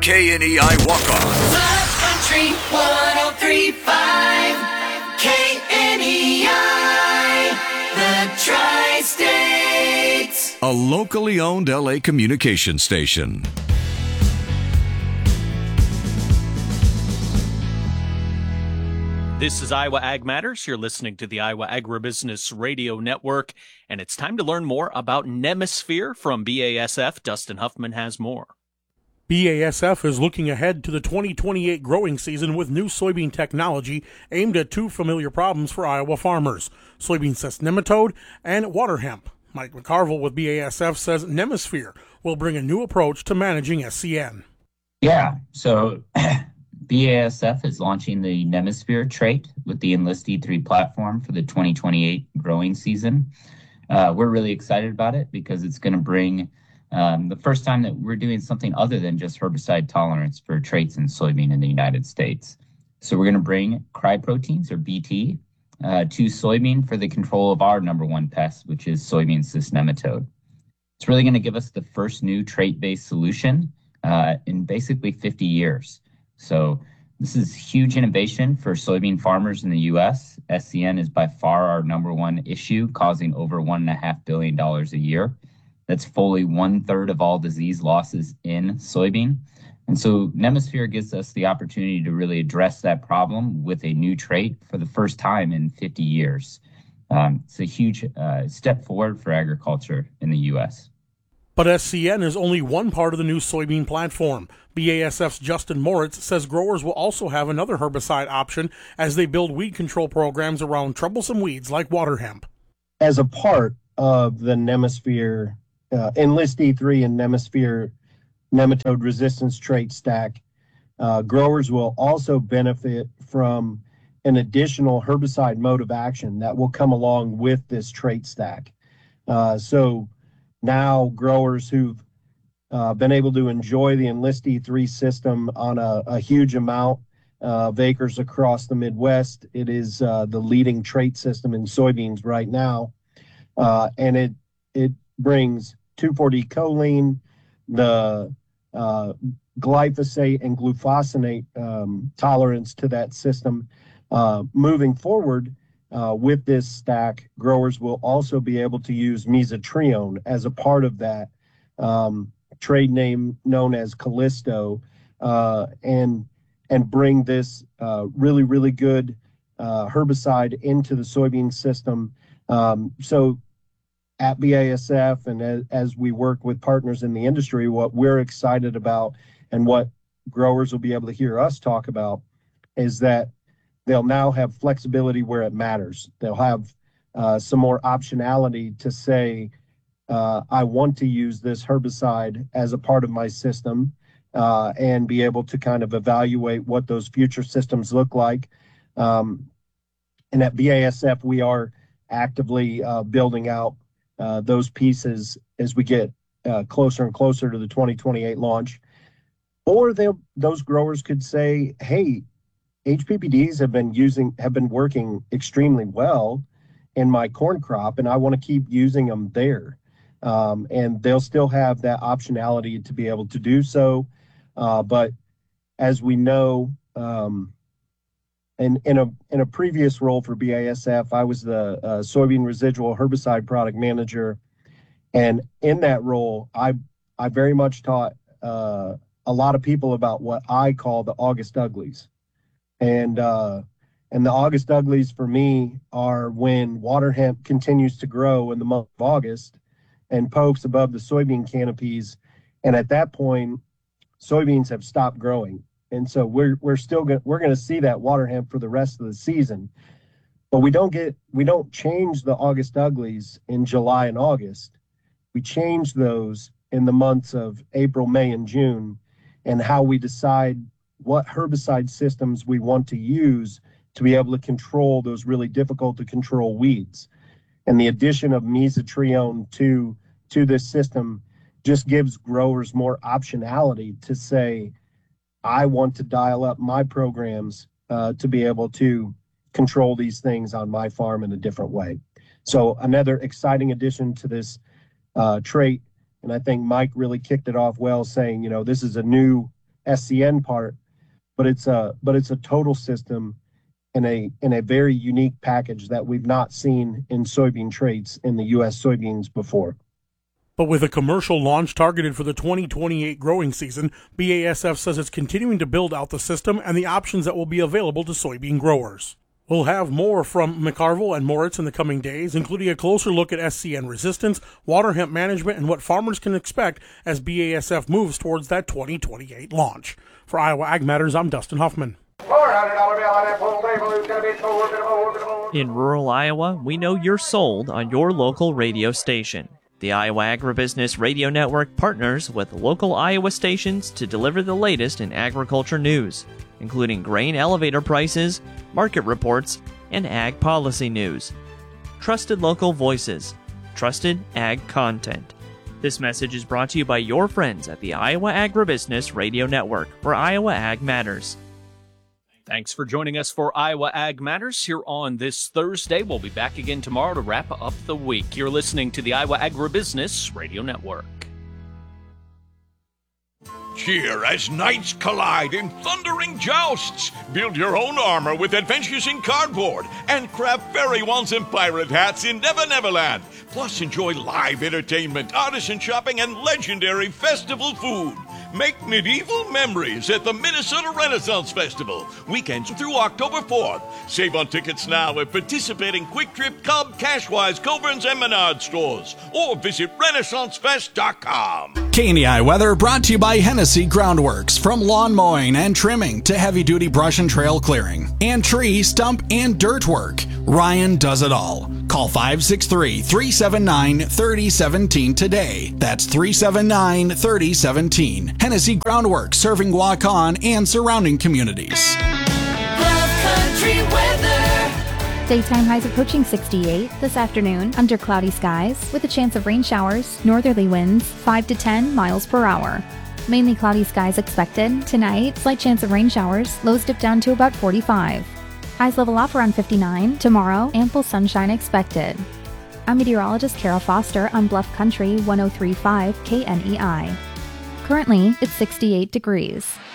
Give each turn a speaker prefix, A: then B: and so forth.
A: KNEI Walk-Ons.
B: Love Country 103.5 KNEI, the Tri-States.
A: A locally owned LA communication station.
C: This is Iowa Ag Matters. You're listening to the Iowa Agribusiness Radio Network, and it's time to learn more about Nemisphere from BASF. Dustin Huffman has more.
D: BASF is looking ahead to the 2028 growing season with new soybean technology aimed at two familiar problems for Iowa farmers, soybean cyst nematode and water hemp. Mike McCarville with BASF says Nemisphere will bring a new approach to managing SCN.
E: Yeah, so BASF is launching the Nemisphere trait with the Enlist E3 platform for the 2028 growing season. We're really excited about it because it's going to bring the first time that we're doing something other than just herbicide tolerance for traits in soybean in the United States. So we're going to bring cryoproteins, or BT, to soybean for the control of our number one pest, which is soybean cyst nematode. It's really going to give us the first new trait-based solution in basically 50 years. So this is huge innovation for soybean farmers in the U.S. SCN is by far our number one issue, causing over $1.5 billion a year. That's fully 1/3 of all disease losses in soybean. And so Nemisphere gives us the opportunity to really address that problem with a new trait for the first time in 50 years. It's a huge step forward for agriculture in the U.S.
D: But SCN is only one part of the new soybean platform. BASF's Justin Moritz says growers will also have another herbicide option as they build weed control programs around troublesome weeds like water hemp.
F: As a part of the Nemisphere, Enlist E3 and Nemisphere nematode resistance trait stack, growers will also benefit from an additional herbicide mode of action that will come along with this trait stack. So now growers who've been able to enjoy the Enlist E3 system on a huge amount of acres across the Midwest, it is the leading trait system in soybeans right now. And it brings 2,4-D choline, the glyphosate and glufosinate tolerance to that system. Moving forward with this stack, growers will also be able to use mesotrione as a part of that trade name known as Callisto, and bring this really, really good herbicide into the soybean system. So at BASF and as we work with partners in the industry, what we're excited about and what growers will be able to hear us talk about is that they'll now have flexibility where it matters. They'll have some more optionality to say, I want to use this herbicide as a part of my system, and be able to kind of evaluate what those future systems look like. And at BASF, we are actively building out those pieces as we get closer and closer to the 2028 launch. Or those growers could say, hey, HPPDs have been working extremely well in my corn crop, and I want to keep using them there. And they'll still have that optionality to be able to do so. But as we know, in a previous role for BASF, I was the soybean residual herbicide product manager, and in that role, I very much taught a lot of people about what I call the August uglies, and the August uglies for me are when water hemp continues to grow in the month of August and pokes above the soybean canopies, and at that point, soybeans have stopped growing. And so we're going to see that water hemp for the rest of the season, but we don't change the August uglies in July and August. We change those in the months of April, May, and June, and how we decide what herbicide systems we want to use to be able to control those really difficult to control weeds. And the addition of mesotrione to this system just gives growers more optionality to say, I want to dial up my programs to be able to control these things on my farm in a different way. So another exciting addition to this trait, and I think Mike really kicked it off well, saying, this is a new SCN part, but it's a total system in a very unique package that we've not seen in soybean traits in the U.S. soybeans before.
D: But with a commercial launch targeted for the 2028 growing season, BASF says it's continuing to build out the system and the options that will be available to soybean growers. We'll have more from McCarville and Moritz in the coming days, including a closer look at SCN resistance, water hemp management, and what farmers can expect as BASF moves towards that 2028 launch. For Iowa Ag Matters, I'm Dustin Huffman.
G: In rural Iowa, we know you're sold on your local radio station. The Iowa Agribusiness Radio Network partners with local Iowa stations to deliver the latest in agriculture news, including grain elevator prices, market reports, and ag policy news. Trusted local voices, trusted ag content. This message is brought to you by your friends at the Iowa Agribusiness Radio Network, where Iowa Ag matters.
C: Thanks for joining us for Iowa Ag Matters here on this Thursday. We'll be back again tomorrow to wrap up the week. You're listening to the Iowa Agribusiness Radio Network.
A: Cheer as knights collide in thundering jousts. Build your own armor with Adventures in Cardboard and craft fairy wands and pirate hats in Never Neverland. Plus, enjoy live entertainment, artisan shopping, and legendary festival food. Make medieval memories at the Minnesota Renaissance Festival, weekends through October 4th. Save on tickets now at participating Quick Trip, Cub, Cashwise, Covern's, and Menard stores, or visit RenaissanceFest.com.
H: KNEI weather brought to you by Hennessy Groundworks. From lawn mowing and trimming to heavy-duty brush and trail clearing, and tree, stump, and dirt work, Ryan does it all. Call 563-379-3017 today. That's 379-3017. Hennessy Groundwork, serving Waukon and surrounding communities.
B: Love Country weather.
I: Daytime highs approaching 68 this afternoon under cloudy skies with a chance of rain showers, northerly winds 5 to 10 miles per hour. Mainly cloudy skies expected. Tonight, slight chance of rain showers, lows dip down to about 45. Highs level off around 59. Tomorrow, ample sunshine expected. I'm meteorologist Kara Foster on Bluff Country 103.5 KNEI. Currently, it's 68 degrees.